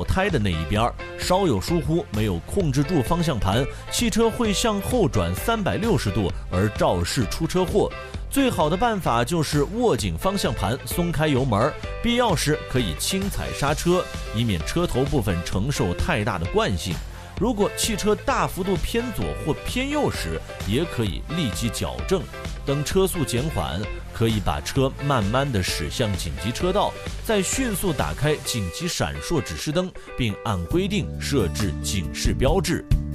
胎的那一边，稍有疏忽，没有控制住方向盘，汽车会向后转360度而肇事出车祸。最好的办法就是握紧方向盘，松开油门，必要时可以轻踩刹车，以免车头部分承受太大的惯性。如果汽车大幅度偏左或偏右时，也可以立即矫正。等车速减缓，可以把车慢慢地驶向紧急车道，再迅速打开紧急闪烁指示灯，并按规定设置警示标志。